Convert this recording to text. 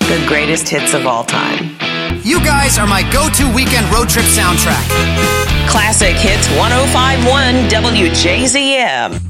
The greatest hits of all time. You guys are my go-to weekend road trip soundtrack. Classic Hits 105.1 WJZM.